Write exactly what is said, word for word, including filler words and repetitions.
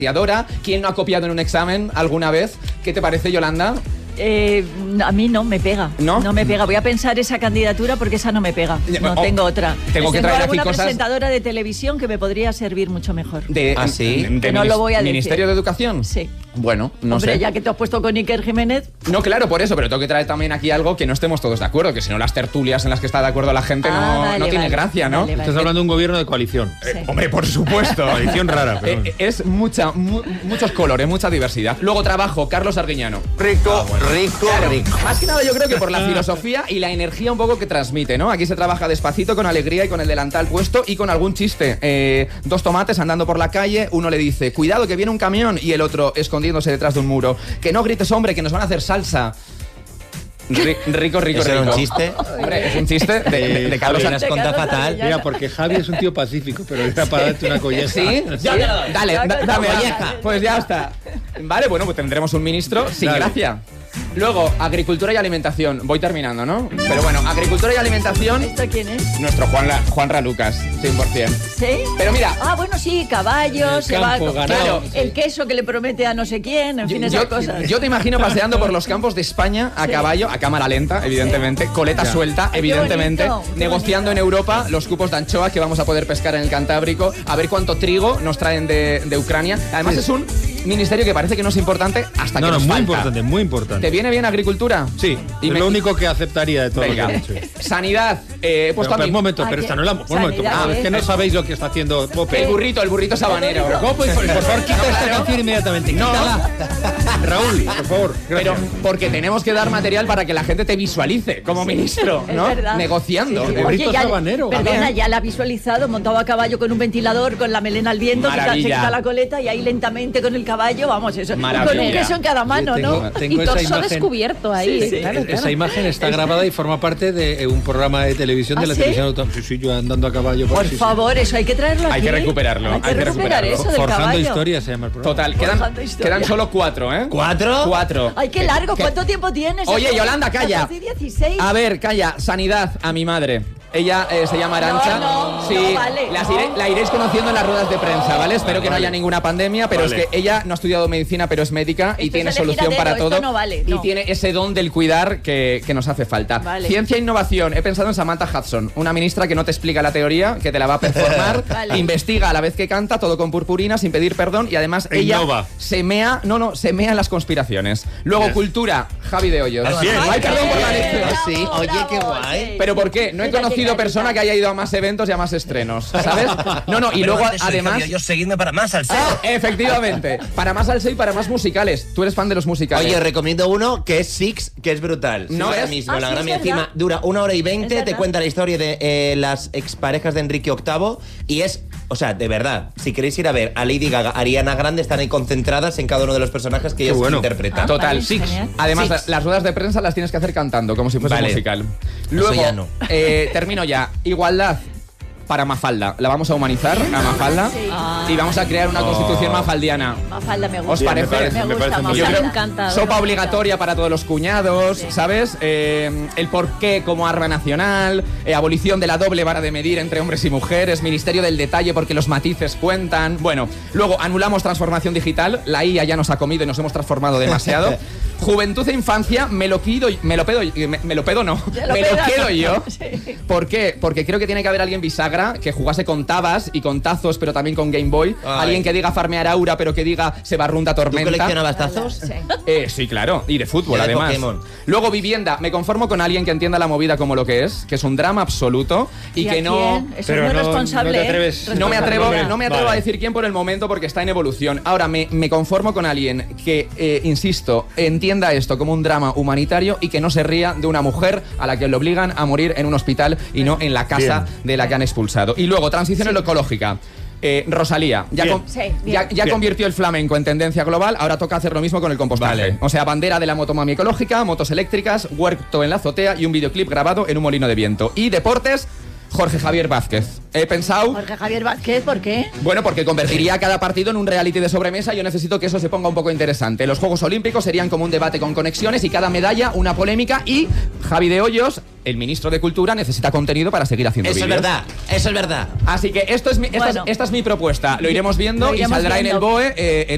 ¿Quién no ha copiado en un examen alguna vez? ¿Qué te parece, Yolanda? Eh, a mí no me pega. ¿No? No me pega. Voy a pensar esa candidatura porque esa no me pega. No oh, tengo otra. Tengo que traer aquí alguna cosas presentadora de televisión que me podría servir mucho mejor. De, ¿Ah, sí? de, de no lo voy a decir. ¿Ministerio de Educación? Sí. Bueno, no Hombre, sé. ya que te has puesto con Iker Jiménez. No, claro, por eso, pero tengo que traer también aquí algo que no estemos todos de acuerdo, que si no las tertulias en las que está de acuerdo la gente Ah, no, vale, no tiene vale, gracia, ¿no? vale, vale. Estás hablando de un gobierno de coalición. Sí. Eh, hombre, por supuesto. Coalición rara, pero Eh, es mucha, mu- muchos colores, mucha diversidad. Luego trabajo, Carlos Arguiñano. Rico, rico, Claro, rico. más que nada yo creo que por la filosofía y la energía un poco que transmite, ¿no? Aquí se trabaja despacito, con alegría y con el delantal puesto y con algún chiste. Eh, dos tomates andando por la calle, uno le dice, cuidado que viene un camión, y el otro escondiéndose detrás de un muro. Que no grites, hombre, que nos van a hacer salsa. Ri- rico, rico, ¿Eso rico. era un chiste? Hombre, es un chiste de, de- de Carlos Javi, las Arguiñano. conta Carlos fatal. Arguiñano. Mira, porque Javi es un tío pacífico, pero era para darte una colleja. ¿Sí? Ya te la doy. Dale, Ya da- te la dame doy. colleja. Pues ya está. Vale, bueno, pues tendremos un ministro sin Dale. gracia. Luego, agricultura y alimentación. Voy terminando, ¿no? Pero bueno, agricultura y alimentación, ¿Esto quién es? nuestro Juan, La- Juan Ralucas, cien por ciento. ¿Sí? Pero mira, Ah, bueno, sí, caballos, El se va campo, ganado, claro, sí. el queso que le promete a no sé quién, en fin, esas yo, cosas. yo te imagino paseando por los campos de España a Sí. caballo, a cámara lenta, evidentemente, coleta Ya. suelta, Ay, qué evidentemente, bonito, qué negociando en Europa los cupos de anchoa que vamos a poder pescar en el Cantábrico, a ver cuánto trigo nos traen de, de Ucrania. Además, es un ministerio que parece que no es importante hasta No, que no, nos muy falta. importante, muy importante. ¿Te viene bien agricultura? Sí, Y es me- lo único que aceptaría de todo Venga. lo que he dicho. Sanidad. Eh, he puesto Pero, a mi- un momento, Ah, pero ¿qué? esta no es la... Un momento, Sanidad, ah, es ¿eh? que no sabéis lo que está haciendo Pope. El burrito, el burrito sabanero. Pero ¿cómo podéis- por favor, quita esta claro. canción inmediatamente. Quítala. Raúl, por favor. Pero gracias. porque tenemos que dar material para que la gente te visualice como ministro, Es ¿no? verdad. Negociando. Sí, sí. El burrito Oye, ya, sabanero. perdona, También. ya la ha visualizado, montado a caballo con un ventilador, con la melena al viento, quita, se Maravilla. quita la coleta y ahí lentamente con el caballo, vamos, eso. Maravilla. Con un queso en cada mano, Tengo- ¿no? tengo y esa torso imagen. descubierto ahí. Sí, sí. Claro, claro. Esa imagen está grabada y forma parte de eh, un programa de televisión de ¿Ah, la sí? televisión autónoma. Sí, sí, yo andando a caballo. Por sí, sí. favor, eso hay que traerlo aquí. Hay que recuperarlo, Hay que hay que recuperar recuperarlo. eso del Forjando caballo. historia se llama el programa. Total, quedan, Forjando historia. quedan solo cuatro, ¿eh? ¿Cuatro? Cuatro. Ay, qué largo. ¿Qué? ¿Cuánto tiempo tienes? Oye, Yolanda, calla. catorce y dieciséis. A ver, calla. Sanidad a mi madre. Ella eh, se llama Arantxa. No, no, sí, no vale, las no. iré- la iréis conociendo en las ruedas de prensa, ¿vale? Espero que no vale. haya ninguna pandemia, pero Vale. es que ella no ha estudiado medicina, pero es médica y Esto tiene es elegir solución a para dedo, todo. esto no vale, y no. tiene ese don del cuidar que, que nos hace falta. Vale. Ciencia e innovación. He pensado en Samantha Hudson, una ministra que no te explica la teoría, que te la va a performar, Vale. investiga a la vez que canta, todo con purpurina, sin pedir perdón, y además E ella innova. se mea, no, no, se mea en las conspiraciones. Luego, Bien. cultura, Javi de Hoyos. Así es. Ay, perdón por la Bien, lección. bravo, Sí, oye, bravo, qué guay. sí. ¿Pero por qué? No he Mira, conocido qué persona carita. que haya ido a más eventos y a más estrenos, ¿sabes? No, no, y luego además... Yo seguidme para más al Ah, efectivamente, para más salseo y para más musicales. Tú eres fan de los musicales. Oye, recomiendo uno que es Six, que es brutal. No ahora es- mismo, Ah, la sí, gran es encima verdad. dura una hora y Es veinte, te verdad. cuenta la historia de eh, las exparejas de Enrique octavo y es, o sea, de verdad, si queréis ir a ver a Lady Gaga, Ariana Grande, están ahí concentradas en cada uno de los personajes que ellos bueno. interpretan. Ah, Total, vale, Six. genial. Además, Six. la- las ruedas de prensa las tienes que hacer cantando, como si fuese Vale. un musical. Eso Luego, ya no. eh, termino ya. Igualdad para Mafalda. La vamos a humanizar a Mafalda Sí. y vamos a crear una constitución mafaldiana. Mafalda me gusta. ¿Os parece? Me, parece- me gusta parece muy Mafalda. Yo creo- me encanta. Sopa bueno, obligatoria para todos los cuñados, Sí. ¿sabes? Eh, el porqué como arma nacional, eh, abolición de la doble vara de medir entre hombres y mujeres, ministerio del detalle porque los matices cuentan. Bueno, luego anulamos transformación digital, la I A ya nos ha comido y nos hemos transformado demasiado. Juventud e infancia, me lo quido, me lo pedo, me, me lo pedo no, Ya lo me lo pedas. quedo yo. Sí. ¿Por qué? Porque creo que tiene que haber alguien bisagra que jugase con tabas y con tazos, pero también con Game Boy. Ay. Alguien que diga farmear aura, pero que diga se barrunda ¿Tú tormenta. coleccionabas tazos? Sí. Eh, sí, claro, y de fútbol Yo de además. Pokémon. Luego vivienda, me conformo con alguien que entienda la movida como lo que es, que es un drama absoluto y, ¿Y a que no... quién? Eso Pero es muy no- responsable. no te ¿eh? atreves- No me atrevo, Responsabilidad. no me atrevo Vale. a decir quién por el momento porque está en evolución. Ahora me, me conformo con alguien que, eh, insisto, entienda esto como un drama humanitario y que no se ría de una mujer a la que le obligan a morir en un hospital y no en la casa Bien. de la que han expulsado. Y luego, transición en lo ecológica. Eh, Rosalía, ya, Bien. con- Sí, bien. ya, ya Bien. convirtió el flamenco en tendencia global, ahora toca hacer lo mismo con el compostaje. Vale. O sea, bandera de la motomami ecológica, motos eléctricas, huerto en la azotea y un videoclip grabado en un molino de viento. Y deportes, Jorge Javier Vázquez. He pensado... Jorge Javier Vázquez, ¿por qué? Bueno, porque convertiría cada partido en un reality de sobremesa y yo necesito que eso se ponga un poco interesante. Los Juegos Olímpicos serían como un debate con conexiones y cada medalla una polémica y Javi de Hoyos, el ministro de Cultura, necesita contenido para seguir haciendo Eso es vídeos. verdad, eso es verdad. Así que esto es mi, esta, Bueno. es, esta es mi propuesta. Lo iremos viendo Lo iremos y saldrá en el viendo. B O E eh, en